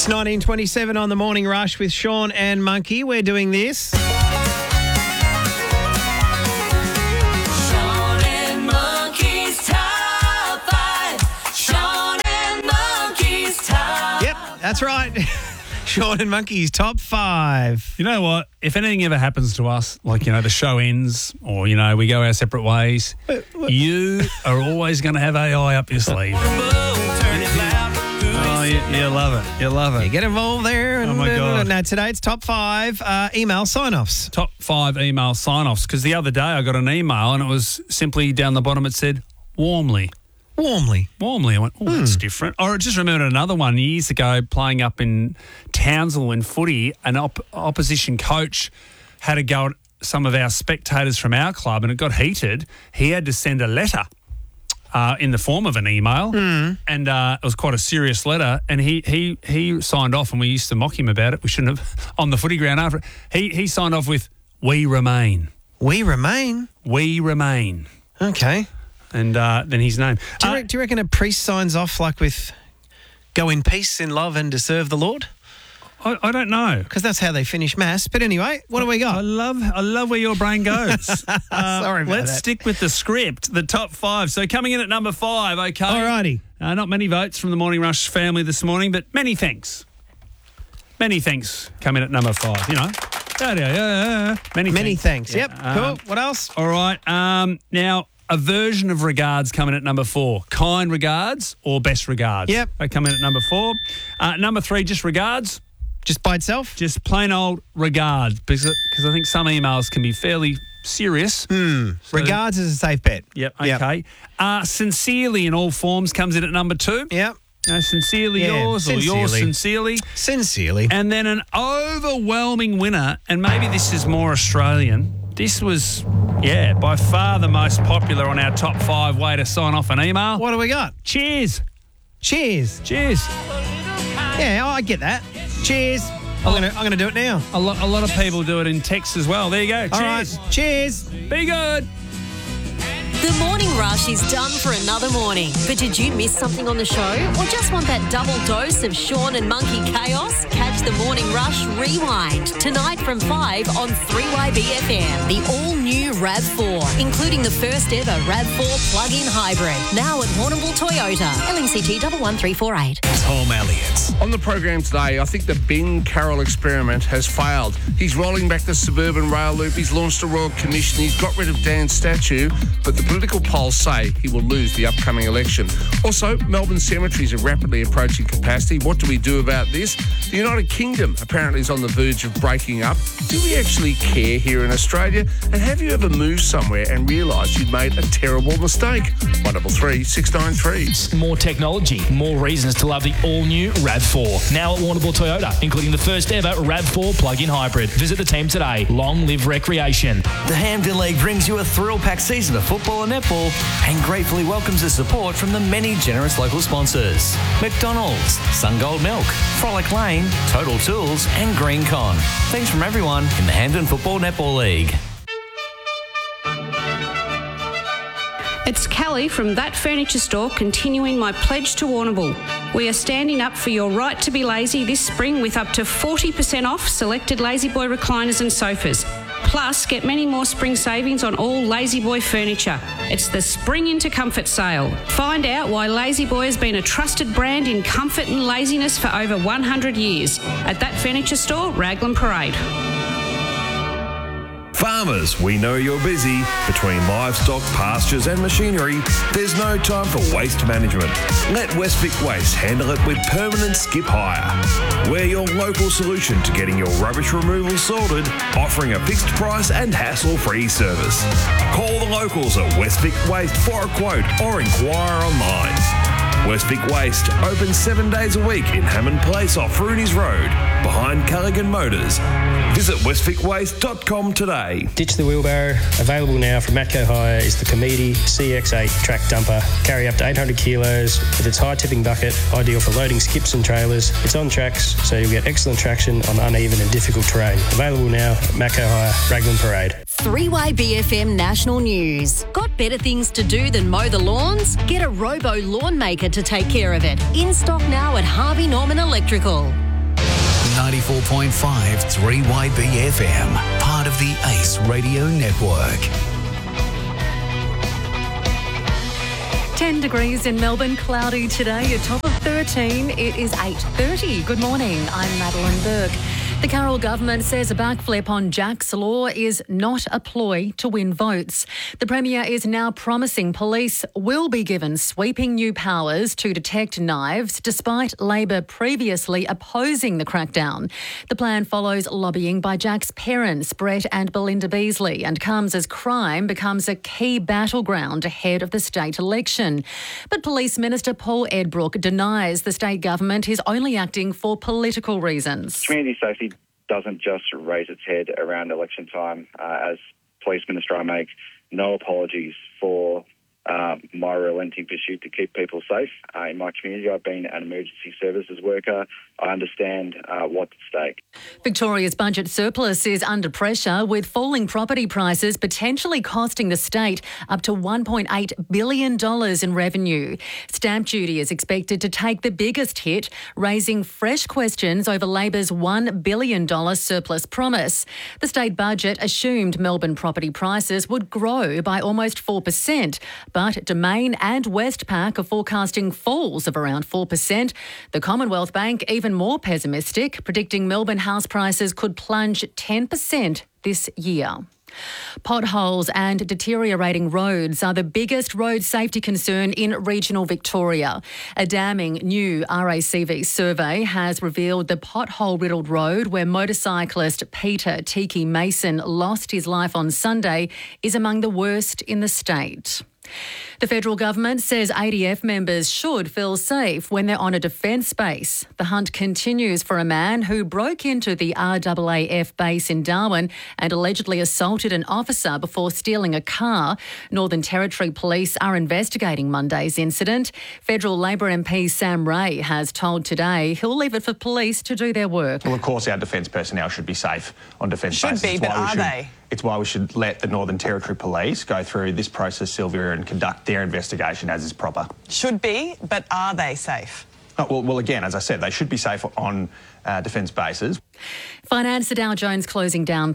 It's 19:27 on the Morning Rush with Sean and Monkey. We're doing this. Sean and Monkey's Top 5. Sean and Monkey's Top. Yep, that's right. Sean and Monkey's Top 5. You know what? If anything ever happens to us, like, the show ends or, we go our separate ways, you are always going to have AI up your sleeve. Oh, you love it. You love it. You get involved there. And, Oh, my God. Now, today it's Top 5 email sign-offs. Top 5 email sign-offs, because the other day I got an email and it was simply down the bottom it said, warmly. Warmly. I went, oh, that's different. Or I just remembered another one years ago playing up in Townsville in footy. An opposition coach had to go at some of our spectators from our club and it got heated. He had to send a letter in the form of an email and it was quite a serious letter and he signed off and we used to mock him about it. We shouldn't have on the footy ground after it. He signed off with, "We remain." We remain. We remain. Okay. And then his name. Do you reckon a priest signs off like with "Go in peace, in love, and to serve the Lord"? I don't know. Because that's how they finish Mass. But anyway, what do we got? I love where your brain goes. Sorry about let's that. stick with the script, the top 5. So coming in at number 5, okay. Alrighty. Not many votes from the Morning Rush family this morning, but many thanks. Many thanks come in at number 5, Yeah. Many thanks. Yeah. Yep. Cool. What else? All right. Now, a version of regards coming at number 4. Kind regards or best regards. Yep. They come in at number 4. Number 3, just regards. Just by itself? Just plain old regards, because I think some emails can be fairly serious. So- Regards is a safe bet. Yep, okay. Sincerely in all forms comes in at number 2. Yep. Sincerely Yeah, yours or yours sincerely. Sincerely. And then an overwhelming winner, and maybe this is more Australian. This was, by far the most popular on our top 5 way to sign off an email. What do we got? Cheers. Cheers. Cheers. Yeah, I get that. Cheers. I'm gonna do it now. A lot of people do it in text as well. There you go. Cheers. All right. Cheers. Be good. The Morning Rush is done for another morning. But did you miss something on the show? Or just want that double dose of Sean and Monkey chaos? Catch the Morning Rush Rewind tonight from 5 on 3YBFM. The all-new RAV4, including the first ever RAV4 plug-in hybrid. Now at Warrnambool Toyota. LNCT 11348. Tom Elliott. On the program today, I think the Ben Carroll experiment has failed. He's rolling back the suburban rail loop, he's launched a royal commission, he's got rid of Dan's statue, but the political polls say he will lose the upcoming election. Also, Melbourne cemeteries are rapidly approaching capacity. What do we do about this? The United Kingdom apparently is on the verge of breaking up. Do we actually care here in Australia? And have you ever moved somewhere and realised you'd made a terrible mistake? 133 693. More technology, more reasons to love the all-new RAV4. Now at Warrnambool Toyota, including the first ever RAV4 plug-in hybrid. Visit the team today. Long live recreation. The Hampden League brings you a thrill-packed season of football and netball and gratefully welcomes the support from the many generous local sponsors. McDonald's, SunGold Milk, Frolic Lane, Total Tools and GreenCon. Thanks from everyone in the Hampden Football Netball League. It's Callie from That Furniture Store continuing my pledge to Warrnambool. We are standing up for your right to be lazy this spring with up to 40% off selected Lazy Boy recliners and sofas. Plus, get many more spring savings on all Lazy Boy furniture. It's the Spring into Comfort sale. Find out why Lazy Boy has been a trusted brand in comfort and laziness for over 100 years. At That Furniture Store, Raglan Parade. Farmers, we know you're busy. Between livestock, pastures and machinery, there's no time for waste management. Let Westvic Waste handle it with permanent skip hire. We're your local solution to getting your rubbish removal sorted, offering a fixed price and hassle-free service. Call the locals at Westvic Waste for a quote or inquire online. Westvic Waste, open 7 days a week in Hammond Place off Rooney's Road, behind Callaghan Motors. Visit westvicwaste.com today. Ditch the wheelbarrow. Available now from Matco Hire is the Comedy CX8 track dumper. Carry up to 800 kilos with its high tipping bucket, ideal for loading skips and trailers. It's on tracks, so you'll get excellent traction on uneven and difficult terrain. Available now at Matco Hire, Raglan Parade. 3YBFM National News. Got better things to do than mow the lawns? Get a Robo Lawn Maker to take care of it. In stock now at Harvey Norman Electrical. 94.5 3YB FM, part of the Ace Radio Network. 10 degrees in Melbourne, cloudy today, a top of 13. It is 8:30. Good morning, I'm Madeline Burke. The Carroll government says a backflip on Jack's Law is not a ploy to win votes. The Premier is now promising police will be given sweeping new powers to detect knives, despite Labor previously opposing the crackdown. The plan follows lobbying by Jack's parents, Brett and Belinda Beasley, and comes as crime becomes a key battleground ahead of the state election. But Police Minister Paul Edbrook denies the state government is only acting for political reasons. Community safety doesn't just raise its head around election time. As Police Minister, I make no apologies for my relenting pursuit to keep people safe. In my community, I've been an emergency services worker. I understand what's at stake. Victoria's budget surplus is under pressure, with falling property prices potentially costing the state up to $1.8 billion in revenue. Stamp duty is expected to take the biggest hit, raising fresh questions over Labor's $1 billion surplus promise. The state budget assumed Melbourne property prices would grow by almost 4%, but Domain and Westpac are forecasting falls of around 4%. The Commonwealth Bank even more pessimistic, predicting Melbourne house prices could plunge 10% this year. Potholes and deteriorating roads are the biggest road safety concern in regional Victoria. A damning new RACV survey has revealed the pothole-riddled road where motorcyclist Peter Tiki Mason lost his life on Sunday is among the worst in the state. The federal government says ADF members should feel safe when they're on a defence base. The hunt continues for a man who broke into the RAAF base in Darwin and allegedly assaulted an officer before stealing a car. Northern Territory Police are investigating Monday's incident. Federal Labor MP Sam Ray has told Today he'll leave it for police to do their work. Well, of course, our defence personnel should be safe on defence bases. Should be, but are they? It's why we should let the Northern Territory Police go through this process, Sylvia, and conduct their investigation as is proper. Should be, but are they safe? Oh, well, again, as I said, they should be safe on defence bases. Finance, the Dow Jones closing down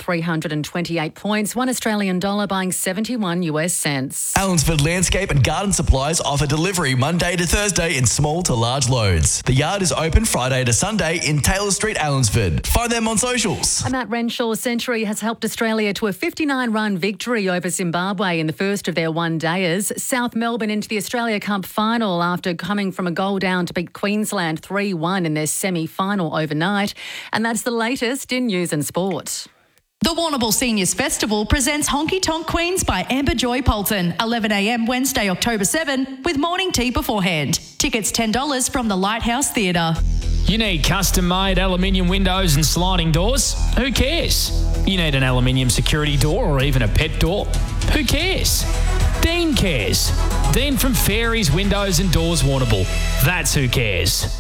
328 points, $1 Australian buying 71 US cents. Allensford Landscape and Garden Supplies offer delivery Monday to Thursday in small to large loads. The yard is open Friday to Sunday in Taylor Street, Allensford. Find them on socials. And Matt Renshaw's century has helped Australia to a 59-run victory over Zimbabwe in the first of their one-dayers. South Melbourne into the Australia Cup final after coming from a goal down to beat Queensland 3-1 in their semi-final overnight. And that's the latest in news and sport. The Warrnambool Seniors Festival presents Honky Tonk Queens by Amber Joy Polton, 11 a.m. Wednesday, October 7, with morning tea beforehand. Tickets $10 from the Lighthouse Theatre. You need custom-made aluminium windows and sliding doors? Who cares? You need an aluminium security door or even a pet door? Who cares? Dean cares. Dean from Fairies Windows and Doors Warrnambool. That's who cares.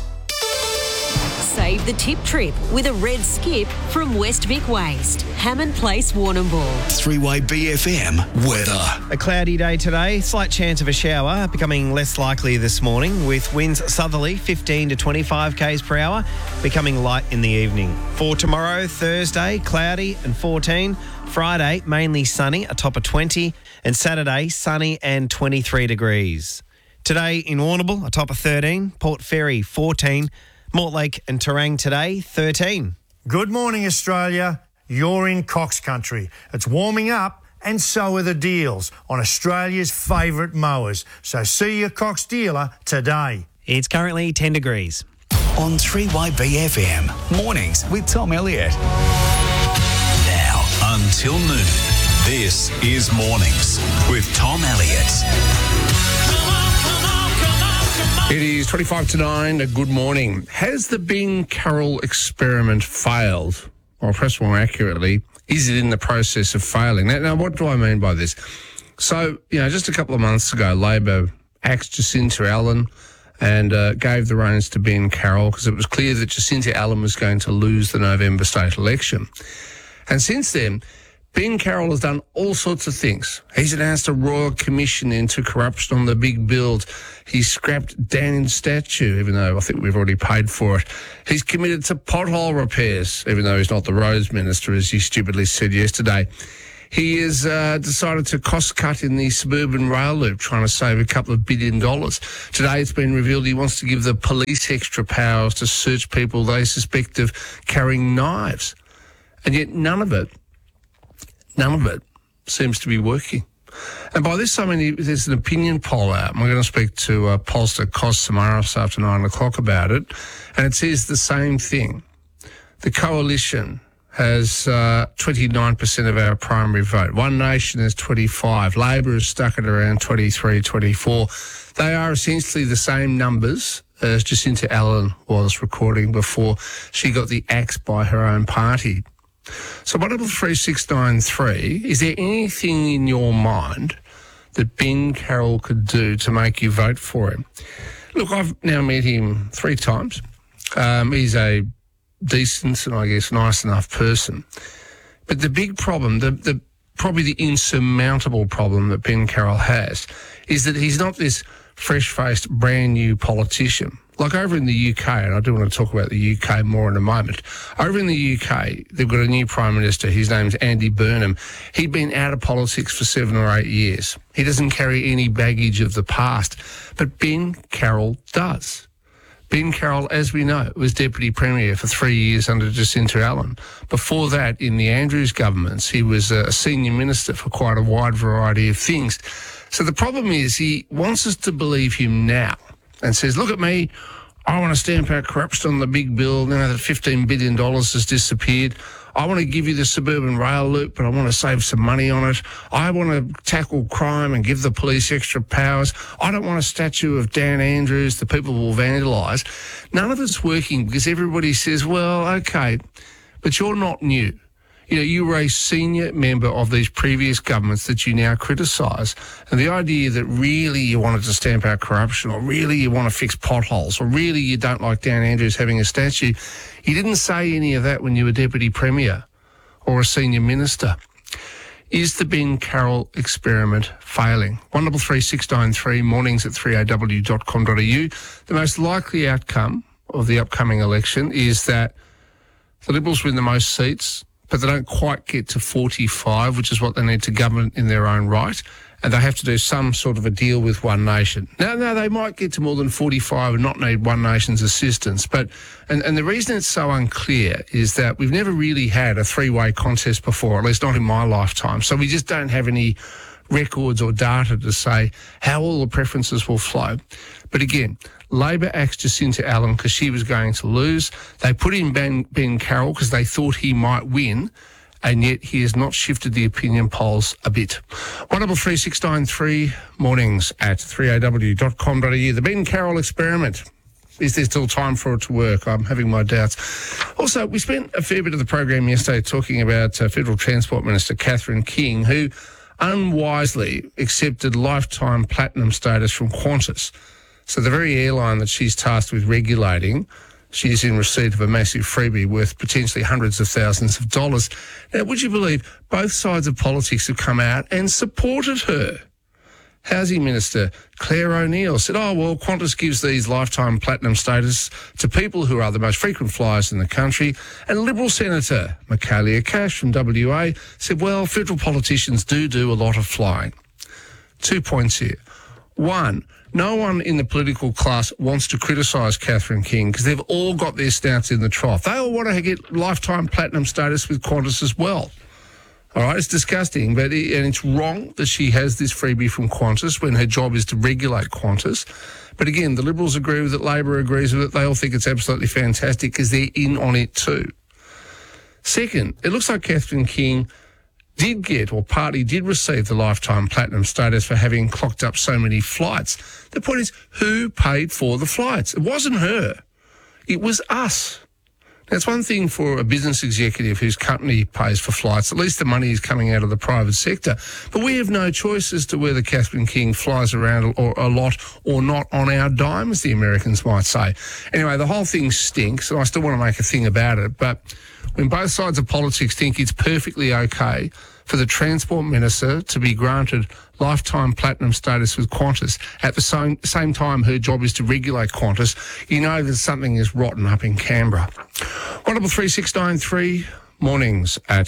Save the tip trip with a red skip from West Vic Waste. Hammond Place, Warrnambool. 3YB FM weather. A cloudy day today, slight chance of a shower, becoming less likely this morning, with winds southerly 15 to 25 k's per hour, becoming light in the evening. For tomorrow, Thursday, cloudy and 14. Friday, mainly sunny, a top of 20. And Saturday, sunny and 23 degrees. Today in Warrnambool, a top of 13. Port Fairy, 14. Mortlake and Terang today, 13. Good morning, Australia. You're in Cox Country. It's warming up and so are the deals on Australia's favourite mowers. So see your Cox dealer today. It's currently 10 degrees. On 3YB FM, mornings with Tom Elliott. Now until noon, this is Mornings with Tom Elliott. It is 25 to 9. Good morning. Has the Bing Carroll experiment failed? Or perhaps more accurately, is it in the process of failing? Now, what do I mean by this? So, just a couple of months ago, Labor axed Jacinta Allan and gave the reins to Ben Carroll because it was clear that Jacinta Allan was going to lose the November state election. And since then, Ben Carroll has done all sorts of things. He's announced a royal commission into corruption on the big build. He's scrapped Dan's statue, even though I think we've already paid for it. He's committed to pothole repairs, even though he's not the roads minister, as he stupidly said yesterday. He has decided to cost cut in the suburban rail loop, trying to save a couple of $1 billion. Today it's been revealed he wants to give the police extra powers to search people they suspect of carrying knives. And yet none of it seems to be working. And by this, I mean, there's an opinion poll out. I'm going to speak to pollster Cos tomorrow after 9 o'clock about it. And it says the same thing. The coalition has 29% of our primary vote. One Nation has 25. Labor is stuck at around 23, 24. They are essentially the same numbers as Jacinta Allen was recording before she got the axe by her own party. So 133-693, is there anything in your mind that Ben Carroll could do to make you vote for him? Look, I've now met him 3 times. He's a decent and I guess nice enough person. But the big problem, probably the insurmountable problem that Ben Carroll has is that he's not this fresh-faced, brand-new politician. Like over in the UK, and I do want to talk about the UK more in a moment, over in the UK, they've got a new Prime Minister. His name's Andy Burnham. He'd been out of politics for 7 or 8 years. He doesn't carry any baggage of the past. But Ben Carroll does. Ben Carroll, as we know, was Deputy Premier for 3 years under Jacinta Allen. Before that, in the Andrews governments, he was a senior minister for quite a wide variety of things. So the problem is he wants us to believe him now and says, look at me, I want to stamp out corruption on the big bill. Now that $15 billion has disappeared. I want to give you the suburban rail loop, but I want to save some money on it. I want to tackle crime and give the police extra powers. I don't want a statue of Dan Andrews that people will vandalise. None of it's working because everybody says, well, okay, but you're not new. You know, you were a senior member of these previous governments that you now criticise. And the idea that really you wanted to stamp out corruption or really you want to fix potholes or really you don't like Dan Andrews having a statue, you didn't say any of that when you were Deputy Premier or a senior minister. Is the Ben Carroll experiment failing? 133-693, mornings at 3aw.com.au. The most likely outcome of the upcoming election is that the Liberals win the most seats, but they don't quite get to 45, which is what they need to govern in their own right, and they have to do some sort of a deal with One Nation. Now, they might get to more than 45 and not need One Nation's assistance, but and the reason it's so unclear is that we've never really had a three-way contest before, at least not in my lifetime, so we just don't have any records or data to say how all the preferences will flow. But again, Labor axed Jacinta Allen because she was going to lose. They put in Ben Carroll because they thought he might win, and yet he has not shifted the opinion polls a bit. 133-693, mornings at 3aw.com.au. The Ben Carroll experiment. Is there still time for it to work? I'm having my doubts. Also, we spent a fair bit of the program yesterday talking about Federal Transport Minister Catherine King, who unwisely accepted lifetime platinum status from Qantas. So the very airline that she's tasked with regulating, she's in receipt of a massive freebie worth potentially hundreds of thousands of dollars. Now, would you believe both sides of politics have come out and supported her? Housing Minister Claire O'Neill said, oh, well, Qantas gives these lifetime platinum status to people who are the most frequent flyers in the country. And Liberal Senator Michaelia Cash from WA said, well, federal politicians do a lot of flying. 2 points here. One, no one in the political class wants to criticise Catherine King because they've all got their snouts in the trough. They all want to get lifetime platinum status with Qantas as well. All right, it's disgusting, and it's wrong that she has this freebie from Qantas when her job is to regulate Qantas. But again, the Liberals agree with it, Labor agrees with it. They all think it's absolutely fantastic because they're in on it too. Second, it looks like Catherine King did get, or party did receive, the lifetime platinum status for having clocked up so many flights. The point is, who paid for the flights? It wasn't her. It was us. Now, it's one thing for a business executive whose company pays for flights. At least the money is coming out of the private sector. But we have no choice as to whether Catherine King flies around a lot or not on our dime, as the Americans might say. Anyway, the whole thing stinks, and I still want to make a thing about it. But when both sides of politics think it's perfectly okay for the Transport Minister to be granted lifetime platinum status with Qantas at the same time her job is to regulate Qantas, you know that something is rotten up in Canberra. 133693 mornings at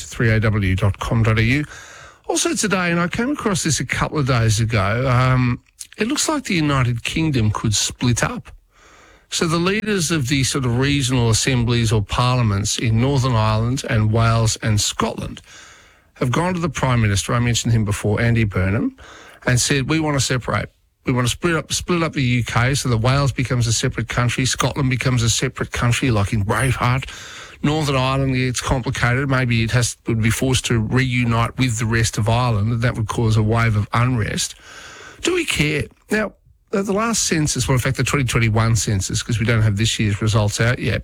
3aw.com.au. Also today, and I came across this a couple of days ago, it looks like the United Kingdom could split up. So the leaders of the sort of regional assemblies or parliaments in Northern Ireland and Wales and Scotland have gone to the Prime Minister, I mentioned him before, Andy Burnham, and said, we want to separate. We want to split up the UK so that Wales becomes a separate country, Scotland becomes a separate country, like in Braveheart. Northern Ireland, it's complicated. Maybe it would be forced to reunite with the rest of Ireland, and that would cause a wave of unrest. Do we care? Now, the last census, well, in fact, the 2021 census, because we don't have this year's results out yet,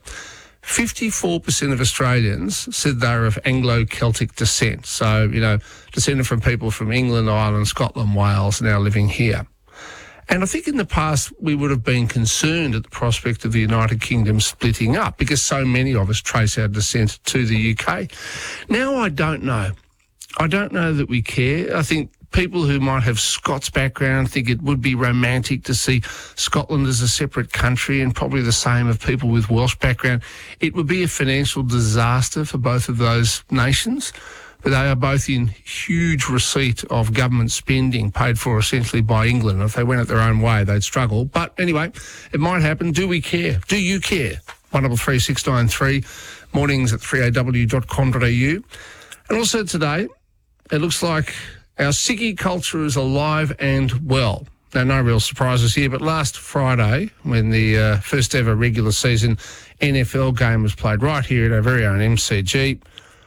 54% of Australians said they were of Anglo-Celtic descent. So, you know, descended from people from England, Ireland, Scotland, Wales, now living here. And I think in the past we would have been concerned at the prospect of the United Kingdom splitting up because so many of us trace our descent to the UK. Now I don't know. I don't know that we care. I think people who might have Scots background think it would be romantic to see Scotland as a separate country, and probably the same of people with Welsh background. It would be a financial disaster for both of those nations, but they are both in huge receipt of government spending paid for essentially by England. If they went it their own way, they'd struggle. But anyway, it might happen. Do we care? Do you care? 133693, mornings at 3aw.com.au. And also today, it looks like our sickie culture is alive and well. Now, no real surprises here, but last Friday, when the first ever regular season NFL game was played right here at our very own MCG,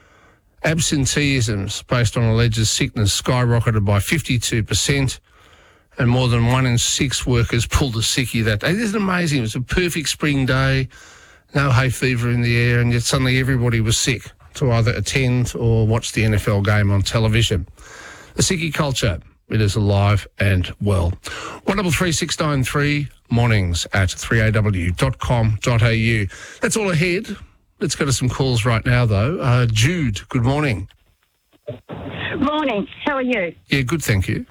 absenteeisms based on alleged sickness skyrocketed by 52%, and more than 1 in 6 workers pulled a sickie that day. Isn't it amazing? It was a perfect spring day, no hay fever in the air, and yet suddenly everybody was sick to either attend or watch the NFL game on television. The sickie culture, it is alive and well. 133693, mornings at 3aw.com.au. That's all ahead. Let's go to some calls right now, though. Jude, good morning. Morning. How are you? Yeah, good, thank you.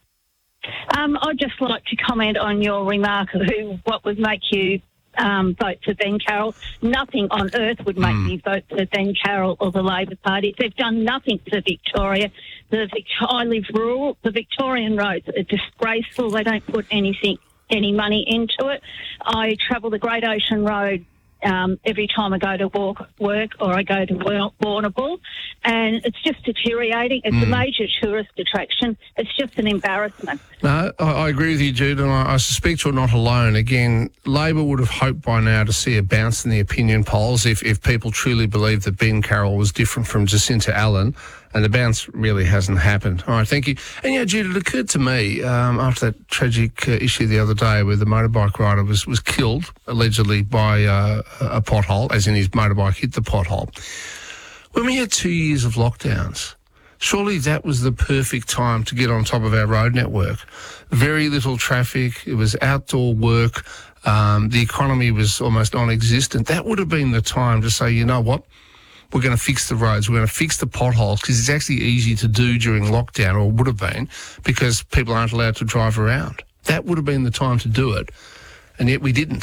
I'd just like to comment on your remark of what would make you vote for Ben Carroll. Nothing on earth would make me vote for Ben Carroll or the Labor Party. They've done nothing for Victoria. I live rural. The Victorian roads are disgraceful. They don't put any money into it. I travel the Great Ocean Road every time I go to work or I go to Warrnambool, and it's just deteriorating. It's a major tourist attraction. It's just an embarrassment. No, I agree with you, Jude, and I suspect you're not alone. Again, Labor would have hoped by now to see a bounce in the opinion polls if people truly believe that Ben Carroll was different from Jacinta Allen, and the bounce really hasn't happened. All right, thank you. And, yeah, Jude, it occurred to me after that tragic issue the other day where the motorbike rider was killed, allegedly by a pothole, as in his motorbike hit the pothole. When we had 2 years of lockdowns, surely that was the perfect time to get on top of our road network. Very little traffic. It was outdoor work. The economy was almost non-existent. That would have been the time to say, you know what? We're going to fix the roads. We're going to fix the potholes, because it's actually easy to do during lockdown, or would have been, because people aren't allowed to drive around. That would have been the time to do it, and yet we didn't.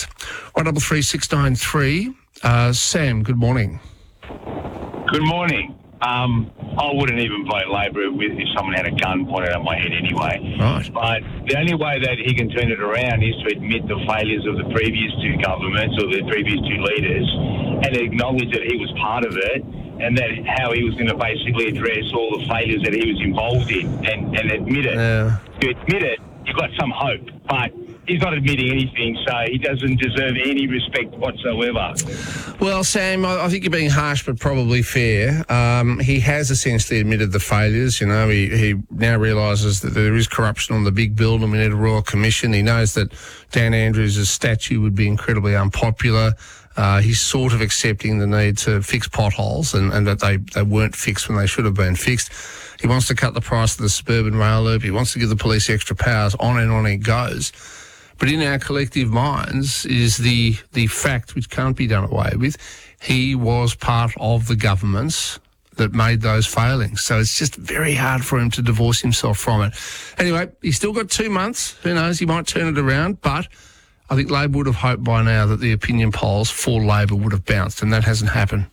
133693, Sam, good morning. Good morning. I wouldn't even vote Labor if someone had a gun pointed at my head anyway. Right. But the only way that he can turn it around is to admit the failures of the previous two governments or the previous two leaders and acknowledge that he was part of it, and that how he was going to basically address all the failures that he was involved in and admit it. Yeah. To admit it, you've got some hope. But he's not admitting anything, so he doesn't deserve any respect whatsoever. Well, Sam, I think you're being harsh but probably fair. He has essentially admitted the failures. You know, he now realises that there is corruption on the big bill and we need a royal commission. He knows that Dan Andrews' statue would be incredibly unpopular. He's sort of accepting the need to fix potholes and that they weren't fixed when they should have been fixed. He wants to cut the price of the suburban rail loop. He wants to give the police extra powers. On and on it goes. But in our collective minds is the fact, which can't be done away with, he was part of the governments that made those failings. So it's just very hard for him to divorce himself from it. Anyway, he's still got 2 months. Who knows? He might turn it around, but I think Labor would have hoped by now that the opinion polls for Labor would have bounced, and that hasn't happened.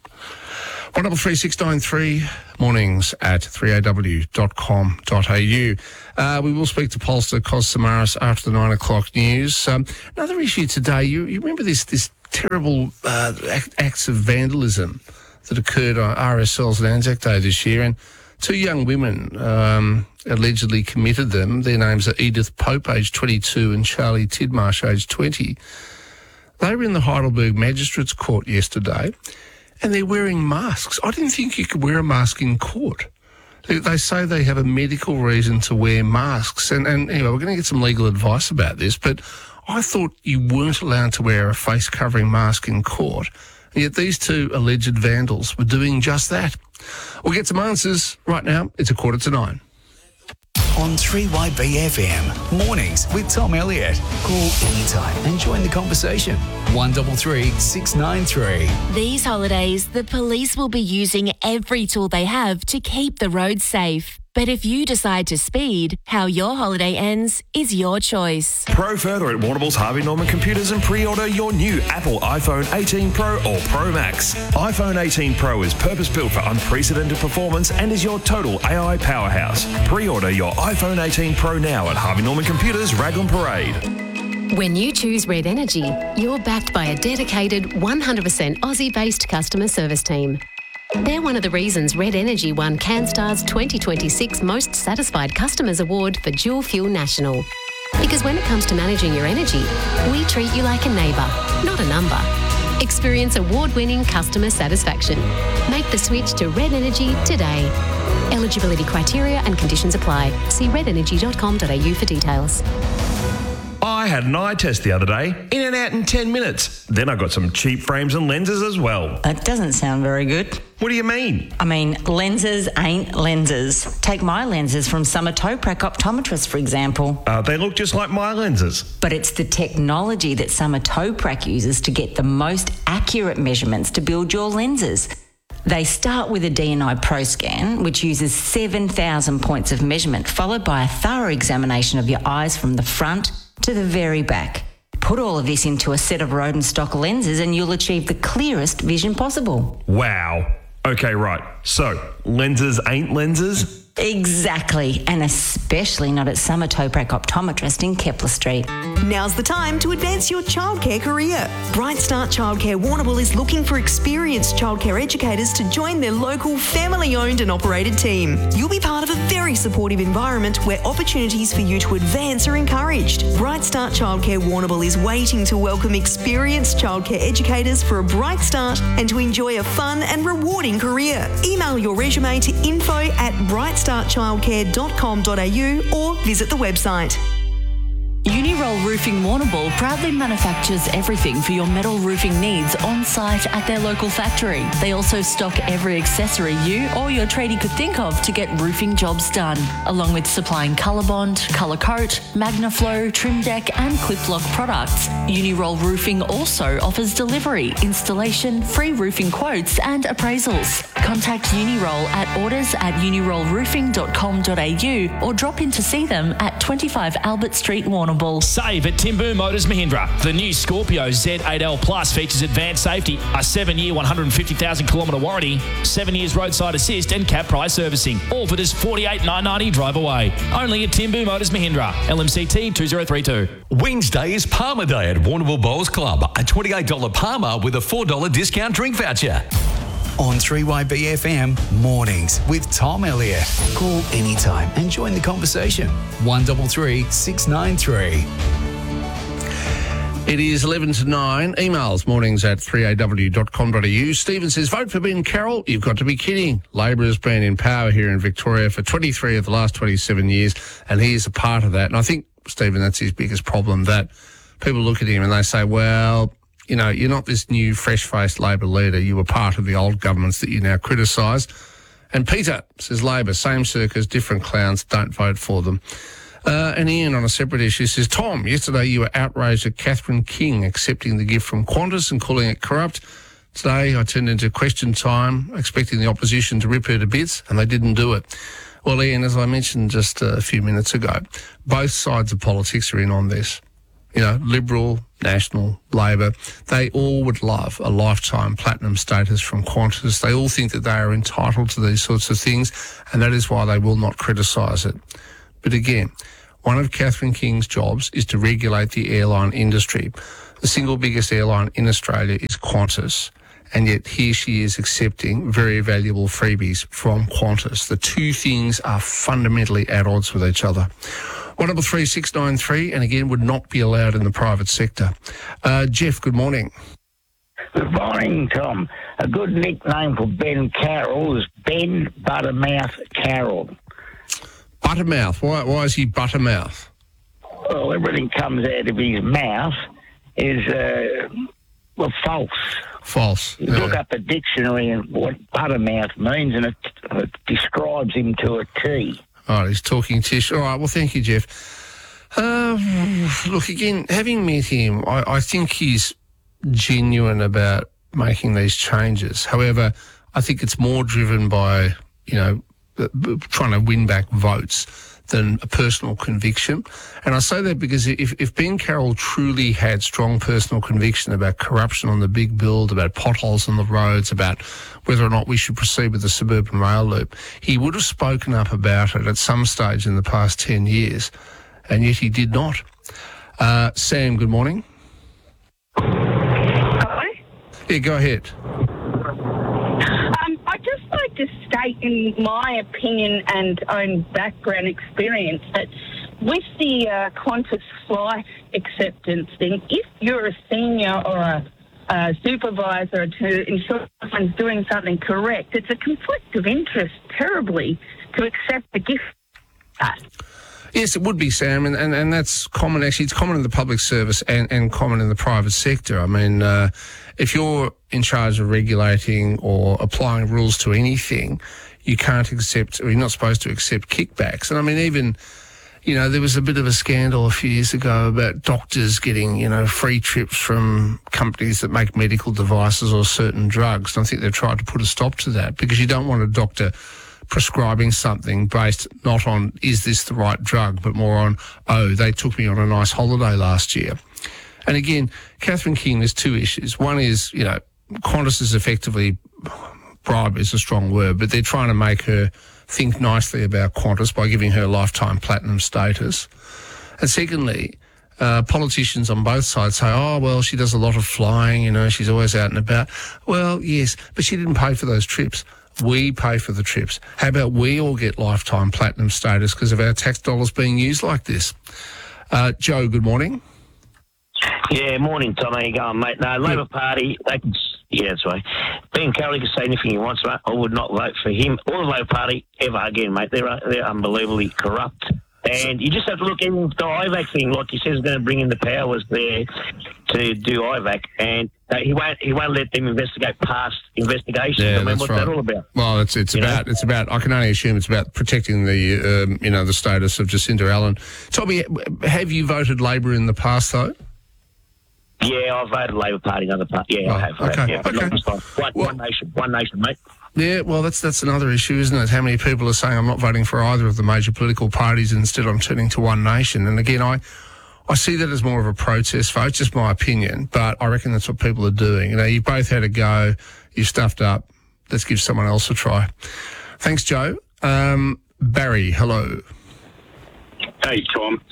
133693 mornings at 3aw.com.au. We will speak to pollster Cos Samaras after the 9 o'clock news. Another issue today, you remember this terrible acts of vandalism that occurred on RSL's Anzac Day this year, and 2 young women allegedly committed them. Their names are Edith Pope, aged 22, and Charlie Tidmarsh, aged 20. They were in the Heidelberg Magistrates Court yesterday, and they're wearing masks. I didn't think you could wear a mask in court. They say they have a medical reason to wear masks. And anyway, we're going to get some legal advice about this, but I thought you weren't allowed to wear a face-covering mask in court. And yet these 2 alleged vandals were doing just that. We'll get some answers right now. It's 8:45. On 3YBFM, mornings with Tom Elliott. Call anytime and join the conversation. 133 693. These holidays, the police will be using every tool they have to keep the roads safe. But if you decide to speed, how your holiday ends is your choice. Pro further at Warrnambool's Harvey Norman Computers and pre-order your new Apple iPhone 18 Pro or Pro Max. iPhone 18 Pro is purpose-built for unprecedented performance and is your total AI powerhouse. Pre-order your iPhone 18 Pro now at Harvey Norman Computers, Raglan Parade. When you choose Red Energy, you're backed by a dedicated 100% Aussie-based customer service team. They're one of the reasons Red Energy won CanStar's 2026 Most Satisfied Customers Award for Dual Fuel National. Because when it comes to managing your energy, we treat you like a neighbour, not a number. Experience award-winning customer satisfaction. Make the switch to Red Energy today. Eligibility criteria and conditions apply. See redenergy.com.au for details. I had an eye test the other day, in and out in 10 minutes. Then I got some cheap frames and lenses as well. That doesn't sound very good. What do you mean? I mean, lenses ain't lenses. Take my lenses from Summer Toprak Optometrists, for example. They look just like my lenses. But it's the technology that Summer Toprak uses to get the most accurate measurements to build your lenses. They start with a DNI Pro Scan, which uses 7,000 points of measurement, followed by a thorough examination of your eyes from the front to the very back. Put all of this into a set of Rodenstock lenses and you'll achieve the clearest vision possible. Wow. Okay, right. So, lenses ain't lenses? Exactly, and especially not at Summer Toprak Optometrist in Kepler Street. Now's the time to advance your childcare career. Bright Start Childcare Warrnambool is looking for experienced childcare educators to join their local family-owned and operated team. You'll be part of a very supportive environment where opportunities for you to advance are encouraged. Bright Start Childcare Warrnambool is waiting to welcome experienced childcare educators for a bright start and to enjoy a fun and rewarding career. Email your resume to info@brightstartchildcare.com.au or visit the website. Uniroll Roofing Warrnambool proudly manufactures everything for your metal roofing needs on site at their local factory. They also stock every accessory you or your tradie could think of to get roofing jobs done, along with supplying Colorbond, Colour Coat, Magnaflow, Trim Deck and Cliplock products. Uniroll Roofing also offers delivery, installation, free roofing quotes and appraisals. Contact Uniroll at orders@unirollroofing.com.au or drop in to see them at 25 Albert Street, Warrnambool. Save at Timbu Motors Mahindra. The new Scorpio Z8L Plus features advanced safety, a 7-year 150,000 kilometre warranty, 7 years roadside assist and cap price servicing. All for just $48,990 drive away. Only at Timbu Motors Mahindra. LMCT 2032. Wednesday is Palmer Day at Warrnambool Bowls Club. A $28 Palmer with a $4 discount drink voucher. On 3YBFM, mornings with Tom Elliott. Call anytime and join the conversation. 133 693. It is 11 to 9. Emails mornings at 3aw.com.au. Stephen says, vote for Ben Carroll. You've got to be kidding. Labor has been in power here in Victoria for 23 of the last 27 years, and he is a part of that. And I think, Stephen, that's his biggest problem, that people look at him and they say, well, you know, you're not this new fresh-faced Labor leader. You were part of the old governments that you now criticise. And Peter says, Labor, same circus, different clowns, don't vote for them. And Ian, on a separate issue, says, Tom, yesterday you were outraged at Catherine King accepting the gift from Qantas and calling it corrupt. Today, I turned into question time, expecting the opposition to rip her to bits, and they didn't do it. Well, Ian, as I mentioned just a few minutes ago, both sides of politics are in on this. You know, Liberal, National, Labor, they all would love a lifetime platinum status from Qantas. They all think that they are entitled to these sorts of things, and that is why they will not criticise it. But again, one of Catherine King's jobs is to regulate the airline industry. The single biggest airline in Australia is Qantas, and yet here she is accepting very valuable freebies from Qantas. The two things are fundamentally at odds with each other. 133693, and again, would not be allowed in the private sector. Jeff, good morning. Good morning, Tom. A good nickname for Ben Carroll is Ben Buttermouth Carroll. Buttermouth? Why is he Buttermouth? Well, everything comes out of his mouth is, false. False. You look up a dictionary and what Buttermouth means, and it describes him to a T. Oh, he's talking Tish. All right, well, thank you, Jeff. Look, again, having met him, I think he's genuine about making these changes. However, I think it's more driven by, trying to win back votes than a personal conviction. And I say that because if Ben Carroll truly had strong personal conviction about corruption on the big build, about potholes on the roads, about whether or not we should proceed with the suburban rail loop, he would have spoken up about it at some stage in the past 10 years, and yet he did not. Sam, good morning. Hello? Yeah, go ahead. I'd just like to state, in my opinion and own background experience, that with the Qantas Fly acceptance thing, if you're a senior or a supervisor to ensure someone's doing something correct, it's a conflict of interest terribly to accept a gift. Yes, it would be, Sam, and that's common. Actually, it's common in the public service and common in the private sector. I mean, if you're in charge of regulating or applying rules to anything, you can't accept, or you're not supposed to accept kickbacks. And I mean, even, there was a bit of a scandal a few years ago about doctors getting, free trips from companies that make medical devices or certain drugs. And I think they've tried to put a stop to that because you don't want a doctor prescribing something based not on, is this the right drug, but more on, they took me on a nice holiday last year. And again, Catherine King, there's two issues. One is, Qantas is effectively, bribe is a strong word, but they're trying to make her think nicely about Qantas by giving her lifetime platinum status. And secondly, politicians on both sides say, she does a lot of flying, she's always out and about. Well, yes, but she didn't pay for those trips. We pay for the trips. How about we all get lifetime platinum status because of our tax dollars being used like this? Joe, good morning. Yeah, morning, Tom. How you going, mate? No, Labor Party, they can... Yeah, that's right. Ben Carroll can say anything he wants, mate. I would not vote for him or the Labor Party ever again, mate. They're unbelievably corrupt. And you just have to look in the IVAC thing, like he says, he's going to bring in the powers there to do IVAC, and he won't let them investigate past investigations. Yeah, what's that all about? Well, it's about. I can only assume it's about protecting the the status of Jacinda Allen. Tommy, have you voted Labor in the past though? Yeah, I've voted Labor Party, another party. Yeah, I have. Okay. Yeah, but not this time. One nation, mate. Yeah, well, that's another issue, isn't it? How many people are saying I'm not voting for either of the major political parties, and instead I'm turning to One Nation. And again, I see that as more of a protest vote, just my opinion, but I reckon that's what people are doing. You've both had a go, you've stuffed up, let's give someone else a try. Thanks, Joe. Barry, hello. Hey, Tom.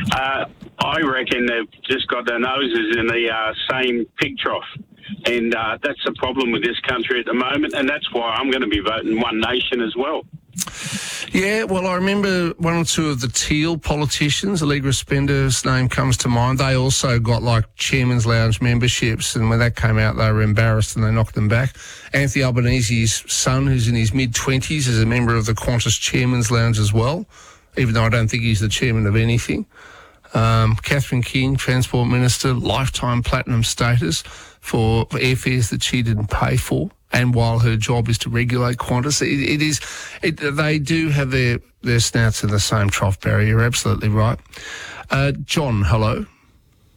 I reckon they've just got their noses in the same pig trough. And that's the problem with this country at the moment, and that's why I'm going to be voting One Nation as well. Yeah, well, I remember one or two of the Teal politicians, Allegra Spender's name comes to mind. They also got Chairman's Lounge memberships, and when that came out, they were embarrassed and they knocked them back. Anthony Albanese's son, who's in his mid-20s, is a member of the Qantas Chairman's Lounge as well, even though I don't think he's the chairman of anything. Catherine King, Transport Minister, lifetime platinum status for airfares that she didn't pay for. And while her job is to regulate Qantas, they do have their snouts in the same trough, Barry. You're absolutely right. John, hello.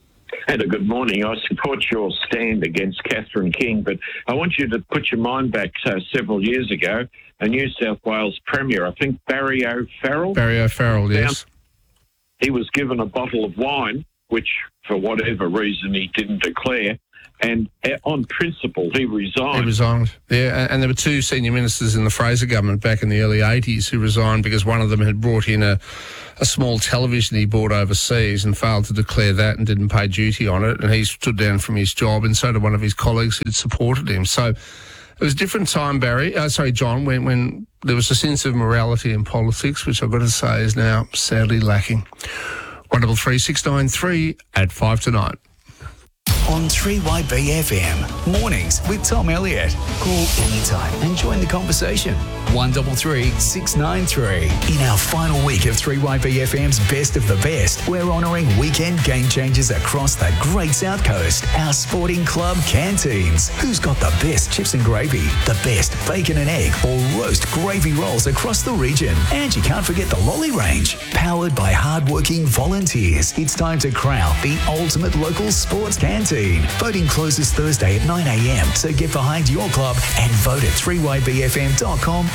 And a good morning. I support your stand against Catherine King, but I want you to put your mind back several years ago. A New South Wales Premier, I think Barry O'Farrell. Barry O'Farrell, yes. He was given a bottle of wine, which for whatever reason he didn't declare, and on principle he resigned. He resigned, yeah. And there were two senior ministers in the Fraser government back in the early 80s who resigned because one of them had brought in a small television he bought overseas and failed to declare that and didn't pay duty on it, and he stood down from his job, and so did one of his colleagues who'd supported him. So it was a different time, John, when there was a sense of morality in politics, which I've got to say is now sadly lacking. 133 693 at 5 to 9. On 3YB FM, mornings with Tom Elliott. Call anytime and join the conversation. 133 693. In our final week of 3YB FM's Best of the Best, we're honouring weekend game changers across the Great South Coast. Our sporting club canteens. Who's got the best chips and gravy, the best bacon and egg or roast gravy rolls across the region? And you can't forget the lolly range. Powered by hardworking volunteers, it's time to crown the ultimate local sports canteen. Voting closes Thursday at 9 a.m, so get behind your club and vote at 3ybfm.com.au.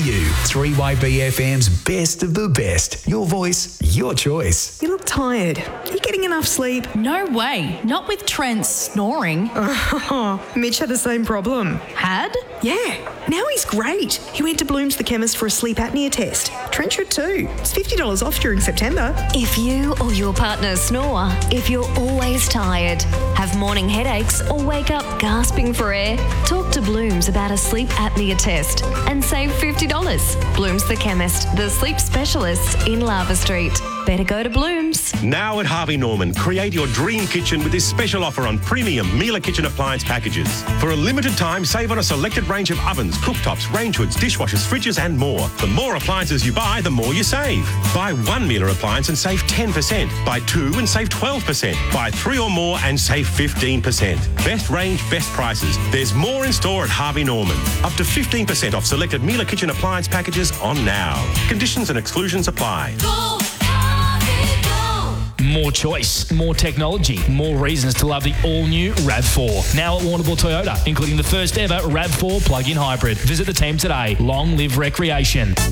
3YB FM's Best of the Best. Your voice, your choice. You look tired. Are you getting enough sleep? No way. Not with Trent snoring. Mitch had the same problem. Had? Yeah. Now he's great. He went to Bloom's the chemist for a sleep apnea test. Trent should too. It's $50 off during September. If you or your partner snore, if you're always tired, have morning headaches or wake up gasping for air, talk to Blooms about a sleep apnea test and save $50. Blooms the chemist, the sleep specialists in Lava Street. Better go to Blooms. Now at Harvey Norman, create your dream kitchen with this special offer on premium Miele kitchen appliance packages. For a limited time, save on a selected range of ovens, cooktops, range hoods, dishwashers, fridges and more. The more appliances you buy, the more you save. Buy one Miele appliance and save 10%. Buy two and save 12%. Buy three or more and save 15%. Best range, best prices. There's more in store at Harvey Norman. Up to 15% off selected Miele kitchen appliance packages on now. Conditions and exclusions apply. More choice, more technology, more reasons to love the all-new RAV4. Now at Warrnambool Toyota, including the first ever RAV4 plug-in hybrid. Visit the team today. Long live recreation.